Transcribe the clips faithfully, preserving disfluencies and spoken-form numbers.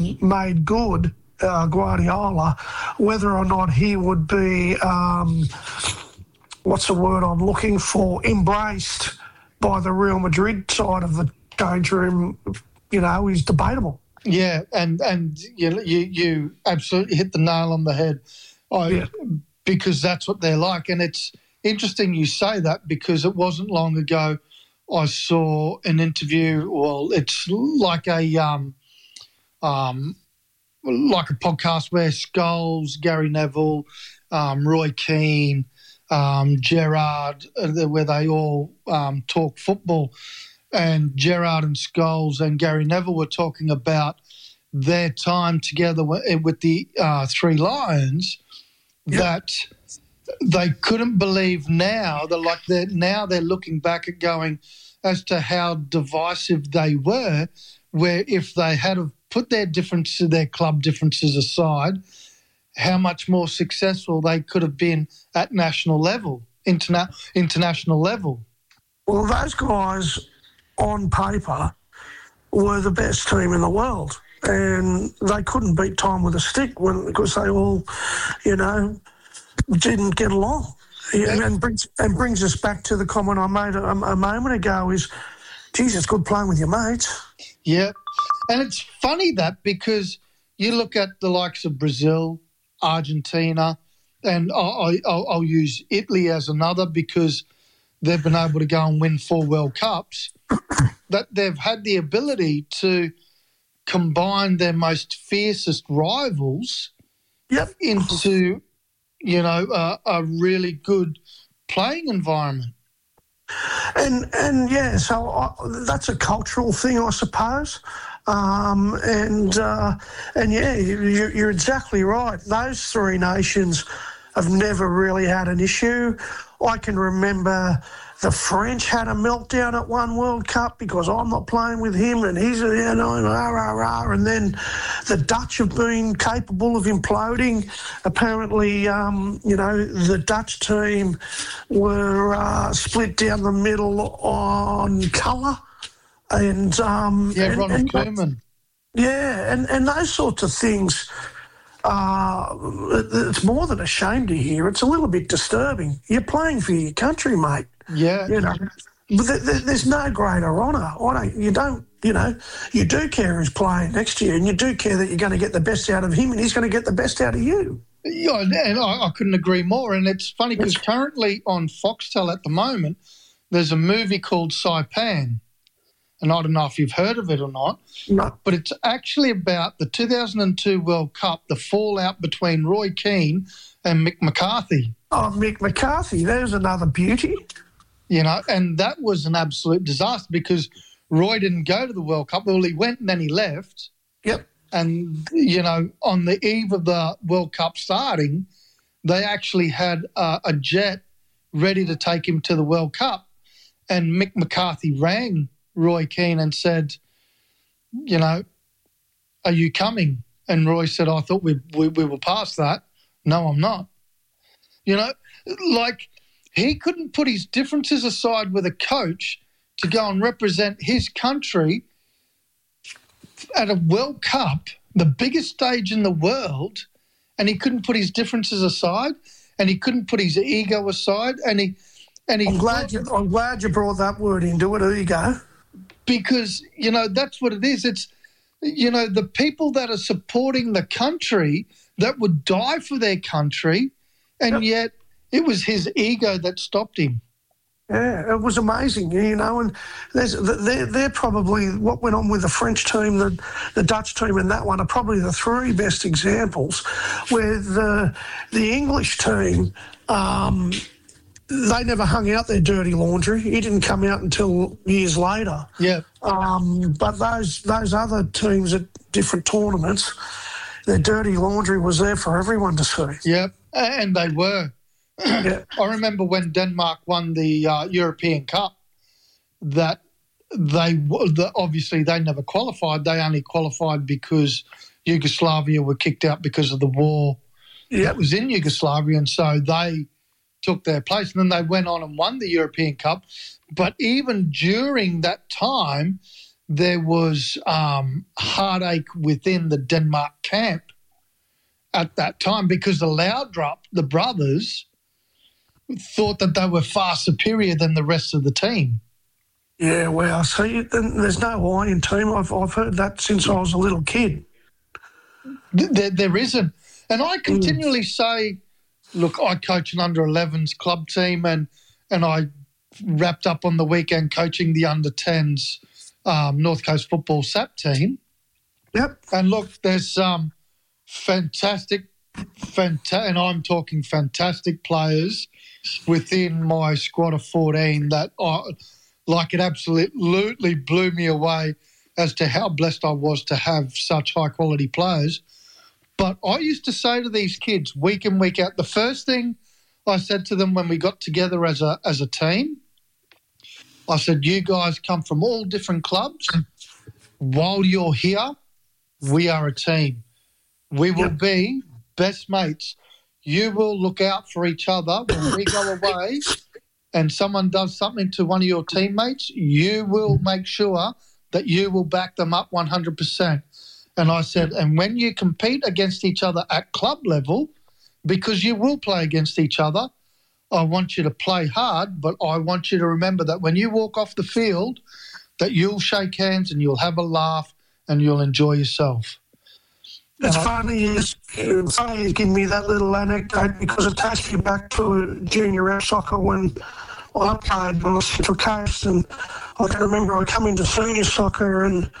made good, uh, Guardiola, whether or not he would be, um, what's the word I'm looking for, embraced by the Real Madrid side of the change room, you know, is debatable. Yeah, and and you you, you absolutely hit the nail on the head, I, yeah. because that's what they're like. And it's interesting you say that, because it wasn't long ago I saw an interview. Well, it's like a um, um, like a podcast where Scholes, Gary Neville, um, Roy Keane, um, Gerrard, where they all um, talk football. And Gerrard and Scholes and Gary Neville were talking about their time together with the uh, Three Lions, yep. that they couldn't believe now that, like, they're, now they're looking back at going as to how divisive they were, where if they had have put their differences, their club differences aside, how much more successful they could have been at national level, interna- international level. Well, those guys on paper were the best team in the world, and they couldn't beat time with a stick when, because they all, you know, didn't get along. Yeah. And brings and brings us back to the comment I made a, a moment ago is, geez, it's good playing with your mates. Yeah, and it's funny that, because you look at the likes of Brazil, Argentina, and I, I, I'll use Italy as another, because they've been able to go and win four World Cups, that they've had the ability to combine their most fiercest rivals yep. into, you know, a, a really good playing environment. And, and yeah, so I, that's a cultural thing, I suppose. Um, and, uh, and yeah, you, you're exactly right. Those three nations have never really had an issue. I can remember the French had a meltdown at one World Cup because I'm not playing with him and he's, you know, rah, rah, rah. And then the Dutch have been capable of imploding. Apparently, um, you know, the Dutch team were uh, split down the middle on colour. And um, yeah, and, Ronald and, Koeman. Yeah, and, and those sorts of things. Uh, it's more than a shame to hear. It's a little bit disturbing. You're playing for your country, mate. Yeah, you know, but th- th- there's no greater honour. I don't. You don't. You know, you do care who's playing next to you, and you do care that you're going to get the best out of him, and he's going to get the best out of you. Yeah, and I, I couldn't agree more. And it's funny because currently on Foxtel at the moment, there's a movie called Saipan. And I don't know if you've heard of it or not, no. but it's actually about the two thousand two World Cup, the fallout between Roy Keane and Mick McCarthy. Oh, Mick McCarthy, there's another beauty. You know, and that was an absolute disaster because Roy didn't go to the World Cup. Well, he went and then he left. Yep. And, you know, on the eve of the World Cup starting, they actually had uh, a jet ready to take him to the World Cup. And Mick McCarthy rang Roy Keane and said, you know, are you coming? And Roy said, I thought we, we we were past that. No, I'm not. You know, like he couldn't put his differences aside with a coach to go and represent his country at a World Cup, the biggest stage in the world, and he couldn't put his differences aside and he couldn't put his ego aside. And he, and he I'm glad you, I'm glad you brought that word into it, ego. Because, you know, that's what it is. It's, you know, the people that are supporting the country that would die for their country, and yep. yet it was his ego that stopped him. Yeah, it was amazing, you know, and there's, they're, they're probably, what went on with the French team, the, the Dutch team and that one are probably the three best examples where the, the English team, um, they never hung out their dirty laundry. He didn't come out until years later. Yeah. Um, but those those other teams at different tournaments, their dirty laundry was there for everyone to see. Yeah, and they were. Yeah. I remember when Denmark won the uh, European Cup, that they the, obviously they never qualified. They only qualified because Yugoslavia were kicked out because of the war yeah. that was in Yugoslavia, and so they took their place, and then they went on and won the European Cup. But even during that time, there was um, heartache within the Denmark camp at that time because the Laudrup, the brothers, thought that they were far superior than the rest of the team. Yeah, well, see, there's no I in team. I've, I've heard that since I was a little kid. There, there isn't. And I continually mm. say, look, I coach an under elevens club team and, and I wrapped up on the weekend coaching the under tens um, North Coast Football S A P team. Yep. And look, there's some um, fantastic, fanta- and I'm talking fantastic players within my squad of fourteen that I, like it absolutely blew me away as to how blessed I was to have such high-quality players. But I used to say to these kids week in, week out, the first thing I said to them when we got together as a as a team, I said, you guys come from all different clubs. While you're here, we are a team. We will yep. be best mates. You will look out for each other when we go away and someone does something to one of your teammates, you will make sure that you will back them up one hundred percent. And I said, and when you compete against each other at club level, because you will play against each other, I want you to play hard, but I want you to remember that when you walk off the field, that you'll shake hands and you'll have a laugh and you'll enjoy yourself. It's and funny, it's funny you give me that little anecdote because it takes me back to junior rep soccer when I played on the Central Coast, and I can remember I come into senior soccer and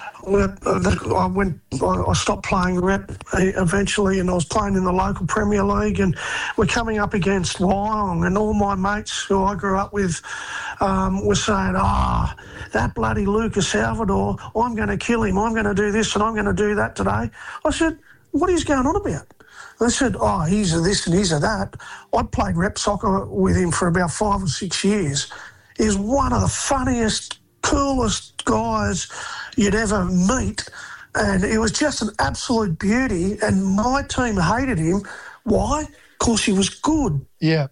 I went. I stopped playing rep eventually, and I was playing in the local Premier League, and we're coming up against Wyong, and all my mates who I grew up with um, were saying, "Ah, oh, that bloody Lucas Salvador! I'm going to kill him. I'm going to do this and I'm going to do that today." I said, "What are you going on about?" They said, "Oh, he's a this and he's a that." I'd played rep soccer with him for about five or six years. He's one of the funniest, coolest guys you'd ever meet, and it was just an absolute beauty, and my team hated him. Why? Because he was good. Yeah.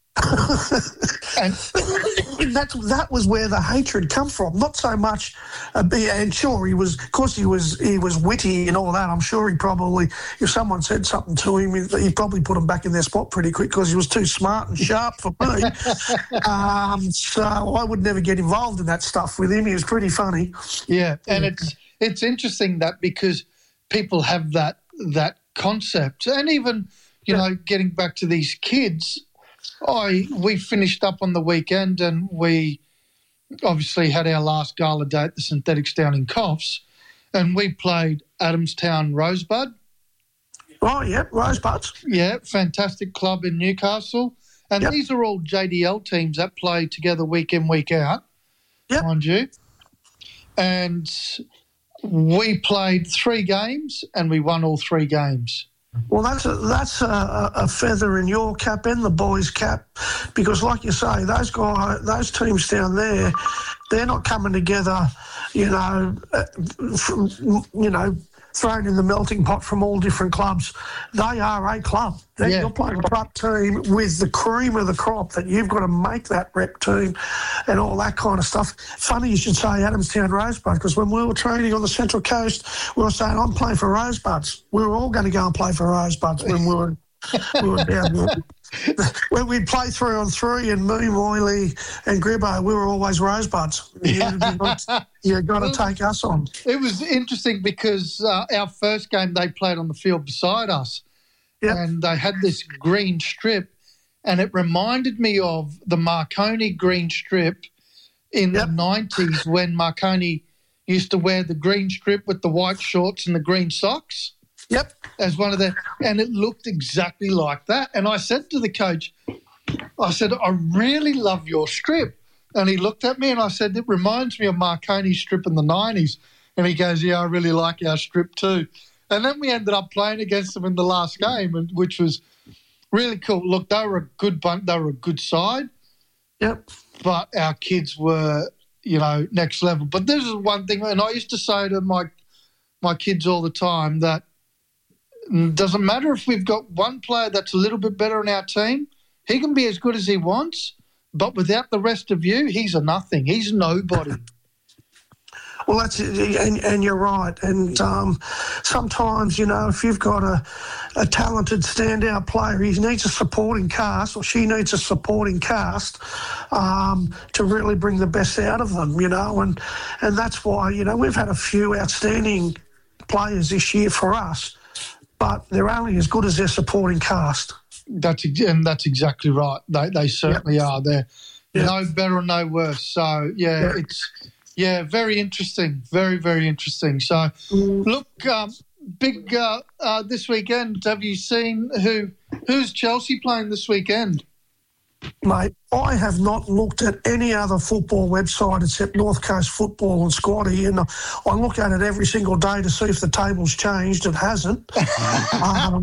and that's, that was where the hatred come from. Not so much, uh, and sure, he was, of course he was he was witty and all that. I'm sure he probably, if someone said something to him, he probably put them back in their spot pretty quick because he was too smart and sharp for me. um, so I would never get involved in that stuff with him. He was pretty funny. Yeah, and it's it's interesting that because people have that that concept, and even, you know, getting back to these kids, I we finished up on the weekend and we obviously had our last gala day at the Synthetics down in Coffs, and we played Adamstown Rosebud. Oh, yeah, Rosebuds. Yeah, fantastic club in Newcastle. And yep. these are all J D L teams that play together week in, week out, yep. mind you. And we played three games and we won all three games. Well, that's a, that's a, a feather in your cap and the boys' cap, because, like you say, those guys, those teams down there, they're not coming together, you know, from, you know, thrown in the melting pot from all different clubs. They are a club. Yeah. You're playing a club team with the cream of the crop that you've got to make that rep team and all that kind of stuff. Funny you should say Adamstown Rosebud, because when we were training on the Central Coast, we were saying, I'm playing for Rosebuds. We were all going to go and play for Rosebuds when we were, we were down there. When we'd play three on three and me, Moyley and Gribbo, we were always Rosebuds. You've got, you got to take us on. It was interesting because uh, our first game they played on the field beside us, yep. and they had this green strip, and it reminded me of the Marconi green strip in yep. the nineties when Marconi used to wear the green strip with the white shorts and the green socks. Yep. As one of the, and it looked exactly like that. And I said to the coach, I said, I really love your strip. And he looked at me and I said, it reminds me of Marconi's strip in the nineties. And he goes, yeah, I really like our strip too. And then we ended up playing against them in the last game, which was really cool. Look, they were a good bunch. They were a good side. Yep. But our kids were, you know, next level. But this is one thing, and I used to say to my my kids all the time that, doesn't matter if we've got one player that's a little bit better in our team. He can be as good as he wants, but without the rest of you, he's a nothing. He's nobody. Well, that's it, and, and you're right. And um, sometimes, you know, if you've got a, a talented standout player, he needs a supporting cast, or she needs a supporting cast um, to really bring the best out of them, you know. And and that's why, you know, we've had a few outstanding players this year for us, but they're only as good as their supporting cast. That's and that's exactly right. They they certainly yep. are. They're yep. no better or no worse. So yeah, yep. it's. Yeah, very interesting. Very, very interesting. So, look, um, big uh, uh, this weekend. Have you seen who who's Chelsea playing this weekend? Mate, I have not looked at any other football website except North Coast Football and Squatty, and I look at it every single day to see if the table's changed. It hasn't. um,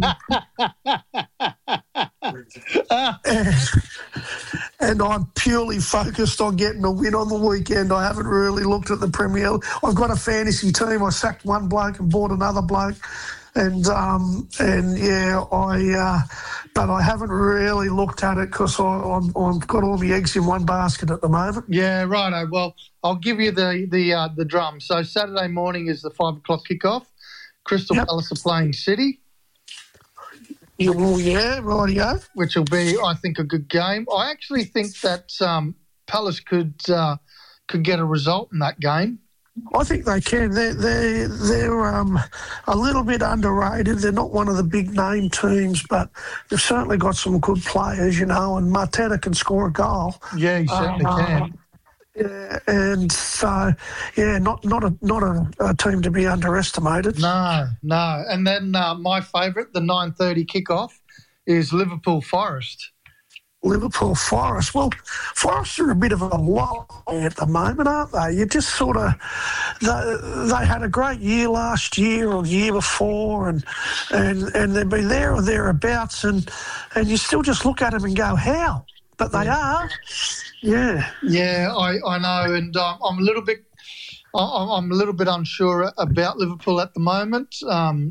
and, and I'm purely focused on getting a win on the weekend. I haven't really looked at the Premier League. I've got a fantasy team. I sacked one bloke and bought another bloke. And, um, and yeah, I, uh, but I haven't really looked at it because I've got all my eggs in one basket at the moment. Yeah, righto. Well, I'll give you the the uh, the drum. So Saturday morning is the five o'clock kickoff. Crystal yep. Palace are playing City. Yeah, well, yeah, rightio. Which will be, I think, a good game. I actually think that um, Palace could uh, could get a result in that game. I think they can. They're they're they're um, a little bit underrated. They're not one of the big name teams, but they've certainly got some good players, you know. And Marteta can score a goal. Yeah, he certainly uh, can. Yeah, and so yeah, not not a not a, a team to be underestimated. No, no. And then uh, my favourite, the nine thirty kickoff, is Liverpool Forest. Liverpool Forest. Well, Forest are a bit of a lull at the moment, aren't they? You just sort of they, they had a great year last year or the year before, and and and they've been there or thereabouts, and and you still just look at them and go, how? But they yeah. are. Yeah. Yeah, I, I know, and um, I'm a little bit I'm, I'm a little bit unsure about Liverpool at the moment. Um,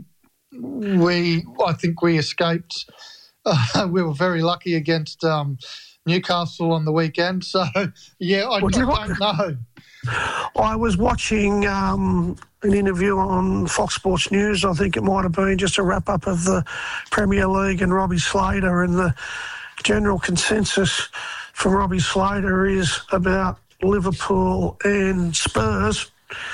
we I think we escaped. Uh, we were very lucky against um, Newcastle on the weekend. So, yeah, I, well, I don't know. I was watching um, an interview on Fox Sports News, I think it might have been, just a wrap-up of the Premier League and Robbie Slater, and the general consensus for Robbie Slater is about Liverpool and Spurs.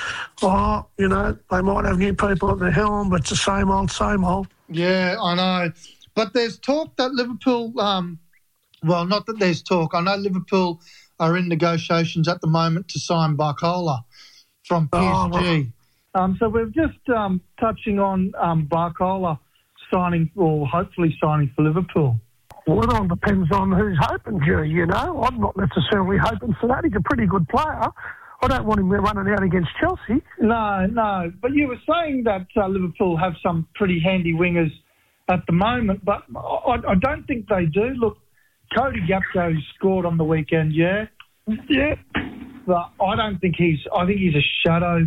Oh, you know, they might have new people at the helm, but it's the same old, same old. Yeah, I know. But there's talk that Liverpool, um, well, not that there's talk. I know Liverpool are in negotiations at the moment to sign Barcola from P S G. Oh, um, so we're just um, touching on um, Barcola signing, or hopefully signing for Liverpool. Well, it all depends on who's hoping to, you know. I'm not necessarily hoping for that. He's a pretty good player. I don't want him running out against Chelsea. No, no. But you were saying that uh, Liverpool have some pretty handy wingers at the moment, but I, I don't think they do. Look, Cody Gakpo scored on the weekend, yeah, yeah, but I don't think he's. I think he's a shadow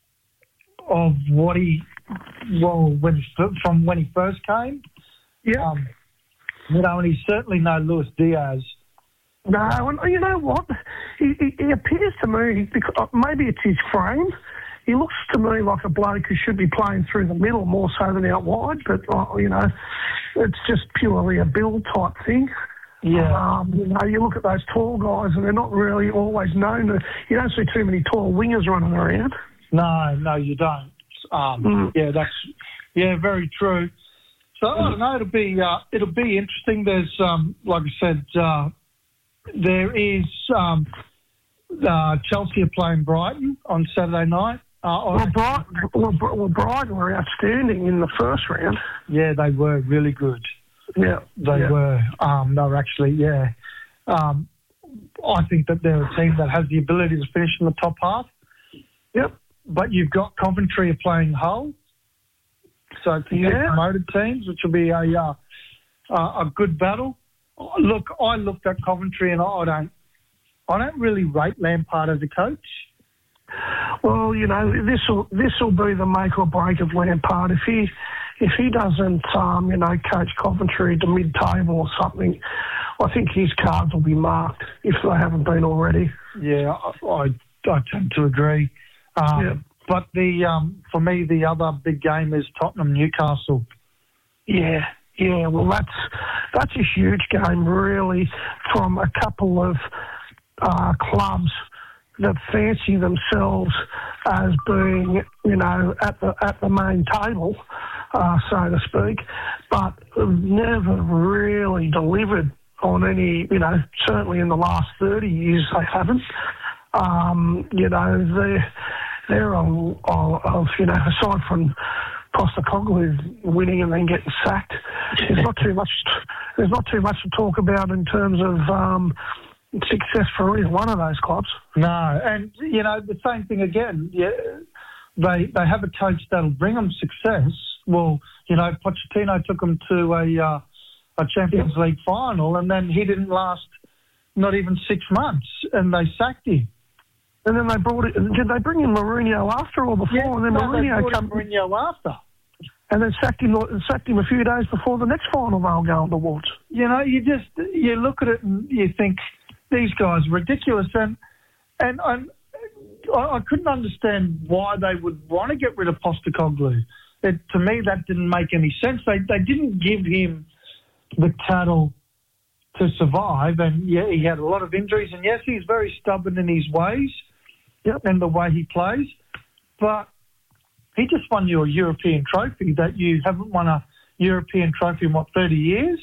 of what he, well, when from when he first came. Yeah, um, you know, and he's certainly no Luis Diaz. No, and you know what? He, he, he appears to me, because maybe it's his frame. He looks to me like a bloke who should be playing through the middle more so than out wide, but, uh, you know, it's just purely a build type thing. Yeah. Um, you know, you look at those tall guys and they're not really always known to, you don't see too many tall wingers running around. No, no, you don't. Um, mm. Yeah, that's, yeah, very true. So, I don't know, it'll be, uh, it'll be interesting. There's, um, like I said, uh, there is, um, uh, Chelsea are playing Brighton on Saturday night. Uh, well, Brighton, well, well, Brighton were outstanding in the first round. Yeah, they were really good. Yeah, they yeah. were. Um, they were actually, yeah. Um, I think that they're a team that has the ability to finish in the top half. Yep. But you've got Coventry are playing Hull, so it's yeah. promoted teams, which will be a uh, uh, a good battle. Look, I looked at Coventry and I don't, I don't really rate Lampard as a coach. Well, you know, this will this will be the make or break of Lampard. If he if he doesn't, um, you know, coach Coventry to mid-table or something, I think his cards will be marked if they haven't been already. Yeah, I I, I tend to agree. Um, Yeah. But the um, for me, the other big game is Tottenham Newcastle. Yeah, yeah. Well, that's that's a huge game, really, from a couple of uh, clubs that fancy themselves as being, you know, at the at the main table, uh, so to speak, but have never really delivered on any, you know, certainly in the last thirty years they haven't. Um, you know, they're, they're of, of, you know, aside from Postecoglou winning and then getting sacked, there's not too much, there's not too much to talk about in terms of um, success for either one of those clubs. No, and, you know, the same thing again. Yeah, they they have a coach that'll bring them success. Well, you know, Pochettino took them to a uh, a Champions League final, and then he didn't last not even six months, and they sacked him. And then they brought it. Did they bring in Mourinho after or before? Yeah, and then no, Mourinho come come Mourinho after, and then sacked him. Sacked him a few days before the next final they were going towards. You know, you just you look at it and you think these guys are ridiculous, and and I'm, I, I couldn't understand why they would want to get rid of Postecoglou. It, to me, that didn't make any sense. They they didn't give him the cattle to survive, and yeah, he had a lot of injuries, and yes, he's very stubborn in his ways. Yep. And the way he plays, but he just won you a European trophy that you haven't won a European trophy in, what, thirty years?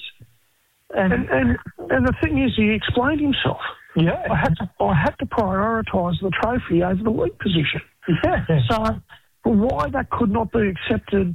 And and, and, and the thing is, he explained himself. Yeah. I had to, I had to prioritise the trophy over the league position. Yeah. So why that could not be accepted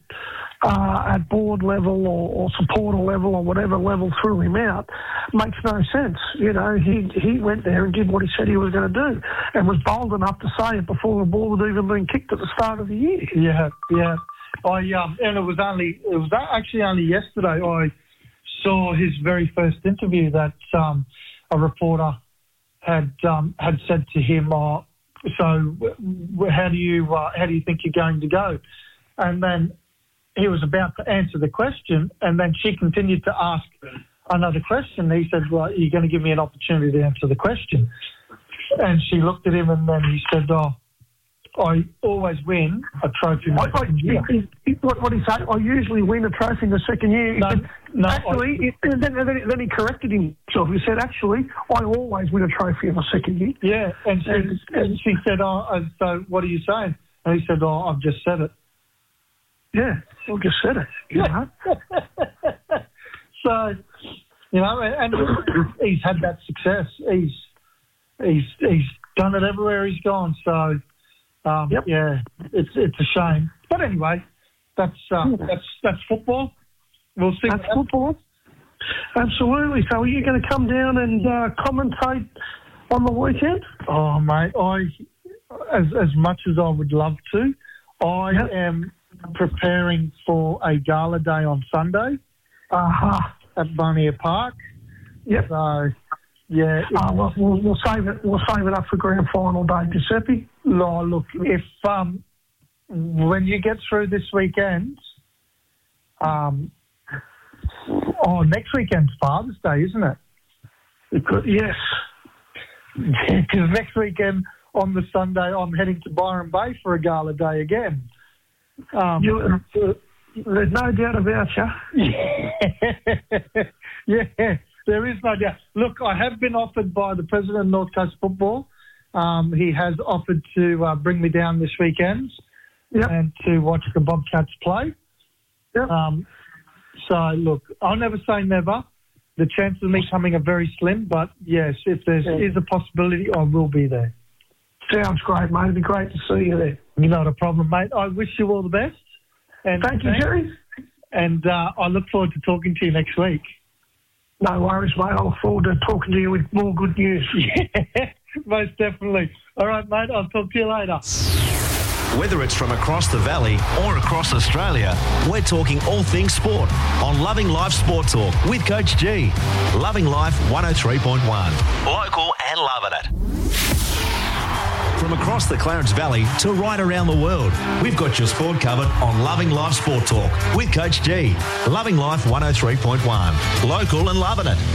uh, at board level or, or supporter level or whatever level threw him out makes no sense. You know, he he went there and did what he said he was going to do and was bold enough to say it before the ball had even been kicked at the start of the year. Yeah, yeah. I um, and it was only it was actually only yesterday I saw his very first interview that um, a reporter had um, had said to him, oh, so how do you uh, how do you think you're going to go? And then he was about to answer the question, and then she continued to ask another question. He said, well, you're going to give me an opportunity to answer the question. And she looked at him, and then he said, oh, I always win a trophy in the I, second year. I, he, what what he said? I usually win a trophy in the second year. He No, said, no, actually, I, it, and then, and then, then he corrected himself. He said, actually, I always win a trophy in the second year. yeah, and she, And- and she said, oh, uh, so what are you saying? And he said, oh, I've just said it. Yeah, I just said it. You know? So, you know, and he's had that success. He's he's he's done it everywhere he's gone. So, um, Yep. yeah, it's it's a shame. But anyway, that's uh, that's that's football. We'll see. That's what football. Absolutely. So are you going to come down and uh, commentate on the weekend? Oh, mate, I as as much as I would love to, I Yep. am preparing for a gala day on Sunday Uh-huh. at Barnier Park. Yep. So, yeah. it- Uh, well, we'll, we'll save it. We'll save it up for grand final day, Giuseppe. No, look, if um, when you get through this weekend, um, oh, next weekend's Father's Day, isn't it? Because, yes. Because next weekend on the Sunday, I'm heading to Byron Bay for a gala day again. Um, You, uh, there's no doubt about you. yeah, there is no doubt. Look, I have been offered by the president of North Coast Football. Um, he has offered to uh, bring me down this weekend Yep. and to watch the Bobcats play. Yep. Um, so, look, I'll never say never. The chances of me coming are very slim, but yes, if there Yeah. is a possibility, I will be there. Sounds great, mate. It'd be great to see you there. Not a problem, mate. I wish you all the best. And Thank you, Jerry. And uh, I look forward to talking to you next week. No worries, mate. I look forward to talking to you with more good news. Yeah, most definitely. All right, mate. I'll talk to you later. Whether it's from across the valley or across Australia, we're talking all things sport on Loving Life Sport Talk with Coach G. Loving Life one oh three point one. Local and loving it. From across the Clarence Valley to right around the world, we've got your sport covered on Loving Life Sport Talk with Coach G. Loving Life one oh three point one. Local and loving it.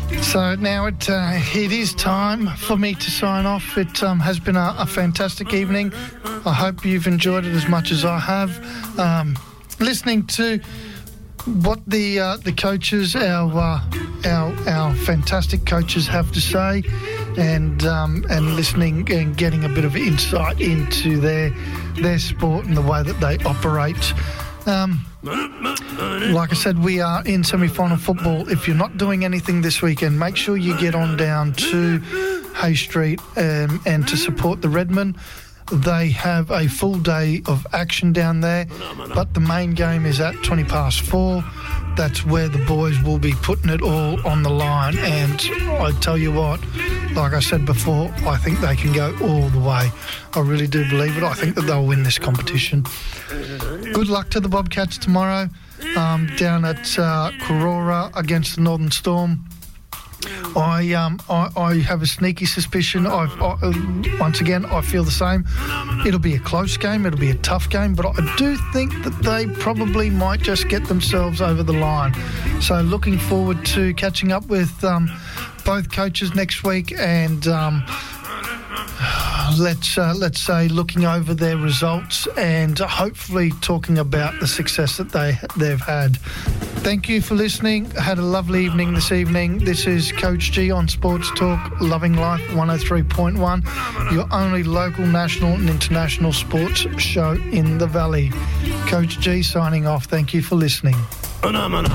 So now it uh, it is time for me to sign off. It um, has been a, a fantastic evening. I hope you've enjoyed it as much as I have. Um, listening to what the uh, the coaches, our uh, our our fantastic coaches, have to say, and um, and listening and getting a bit of insight into their their sport and the way that they operate. Um, like I said, we are in semi-final football. If you're not doing anything this weekend, make sure you get on down to Hay Street um, and to support the Redmen. They have a full day of action down there, but the main game is at twenty past four. That's where the boys will be putting it all on the line. And I tell you what, like I said before, I think they can go all the way. I really do believe it. I think that they'll win this competition. Good luck to the Bobcats tomorrow um, down at uh, Karora against the Northern Storm. I um I, I have a sneaky suspicion. I've I, uh, once again I feel the same. It'll be a close game. It'll be a tough game, but I do think that they probably might just get themselves over the line. So looking forward to catching up with um, both coaches next week and um, let's uh, let's say looking over their results and hopefully talking about the success that they they've had. Thank you for listening. I had a lovely evening this evening. This is Coach G on Sports Talk, Loving Life one oh three point one, your only local, national and international sports show in the Valley. Coach G signing off. Thank you for listening. Phenomena.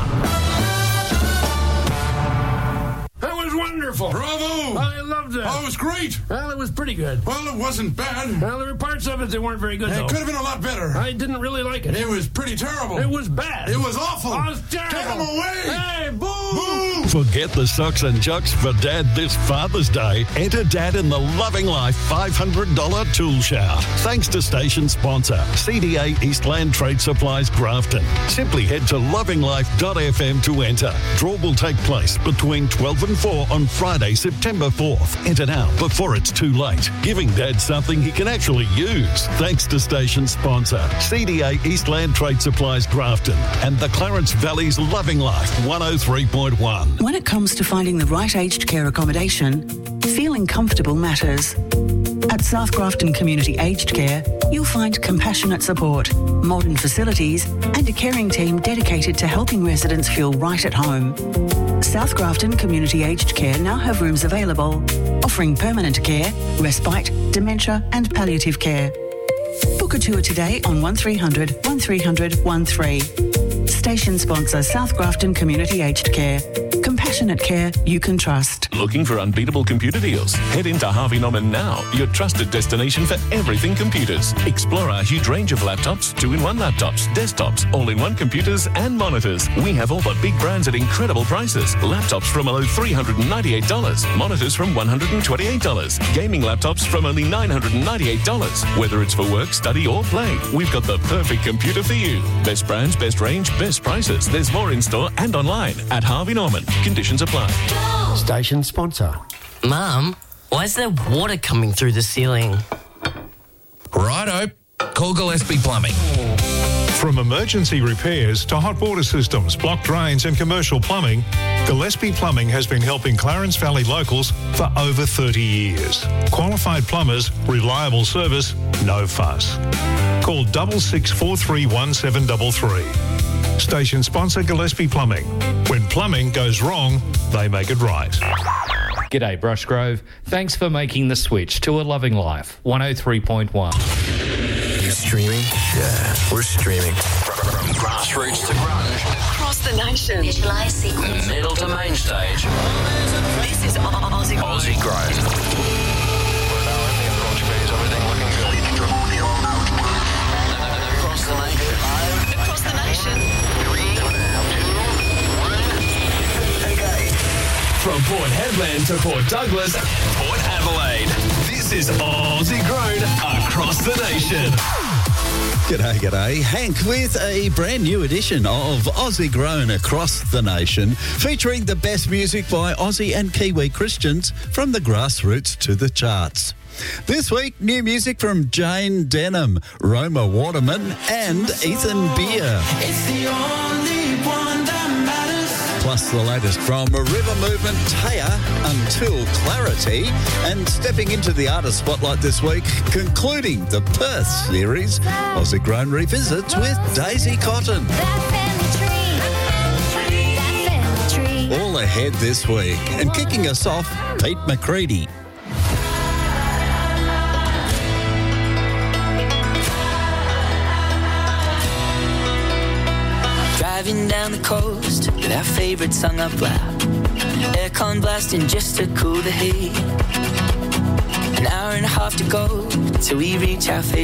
That was wonderful. Bravo! I loved it. Oh, it was great. Well, it was pretty good. Well, it wasn't bad. Well, there were parts of it that weren't very good, It though. could have been a lot better. I didn't really like it. It was pretty terrible. It was bad. It was awful. It was terrible. Get him away. Hey, boo! Boo! Forget the socks and jocks for Dad this Father's Day. Enter Dad in the Loving Life five hundred dollars tool shout. Thanks to station sponsor, C D A Eastland Trade Supplies Grafton. Simply head to loving life dot f m to enter. Draw will take place between twelve and four on Friday, September fourth. Enter now before it's too late. Giving Dad something he can actually use. Thanks to station sponsor, C D A Eastland Trade Supplies Grafton and the Clarence Valley's Loving Life one oh three point one. When it comes to finding the right aged care accommodation, feeling comfortable matters. At South Grafton Community Aged Care, you'll find compassionate support, modern facilities, and a caring team dedicated to helping residents feel right at home. South Grafton Community Aged Care now have rooms available, offering permanent care, respite, dementia, and palliative care. Book a tour today on one three hundred, one three hundred, one three. Station sponsor South Grafton Community Aged Care. Compassionate care you can trust. Looking for unbeatable computer deals? Head into Harvey Norman now, your trusted destination for everything computers. Explore our huge range of laptops, two-in-one laptops, desktops, all-in-one computers and monitors. We have all the big brands at incredible prices. Laptops from below three hundred ninety-eight dollars, monitors from one hundred twenty-eight dollars, gaming laptops from only nine hundred ninety-eight dollars. Whether it's for work, study or play, we've got the perfect computer for you. Best brands, best range, best prices. There's more in store and online at Harvey Norman. Conditions apply. Station sponsor. Mum, why is there water coming through the ceiling? Righto. Call Gillespie Plumbing. From emergency repairs to hot water systems, blocked drains and commercial plumbing, Gillespie Plumbing has been helping Clarence Valley locals for over thirty years. Qualified plumbers, reliable service, no fuss. Call double six four three one seven three three. Station sponsor Gillespie Plumbing. When plumbing goes wrong, they make it right. G'day Brushgrove. Thanks for making the switch to a Loving Life one oh three point one. Streaming? Yeah, we're streaming. From grassroots to grunge. Across the nation. Visualize sequence. Middle to main stage. This is Aussie Grown. Aussie Grown. Across the nation. Across the nation. Three, two, one. Okay. From Port Hedland to Port Douglas, Port Adelaide. This is Aussie Grown across the nation. G'day, g'day. Hank with a brand new edition of Aussie Grown across the nation, featuring the best music by Aussie and Kiwi Christians from the grassroots to the charts. This week, new music from Jane Denham, Roma Waterman and Ethan Beer. It's the only one that matters. Plus the latest from River Movement, Taya, Until Clarity, and stepping into the artist spotlight this week, concluding the Perth series, Aussie Grown revisits with Daisy Cotton. All ahead this week, and kicking us off, Pete McCready. Driving down the coast with our favourite song up loud. Aircon blasting just to cool the heat. An hour and a half to go till we reach our favourite